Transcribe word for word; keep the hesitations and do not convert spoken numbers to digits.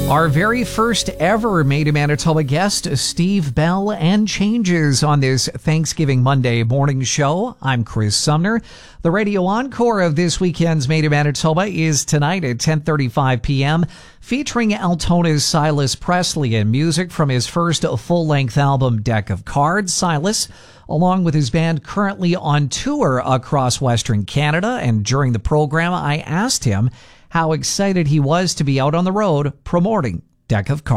Our very first ever Made in Manitoba guest, Steve Bell, and changes on this Thanksgiving Monday morning show. I'm Chris Sumner. The radio encore of this weekend's Made in Manitoba is tonight at ten thirty-five p.m., featuring Altona's Silas Presley and music from his first full-length album, Deck of Cards. Silas, along with his band, currently on tour across Western Canada, and during the program, I asked him how excited he was to be out on the road promoting Deck of Cards.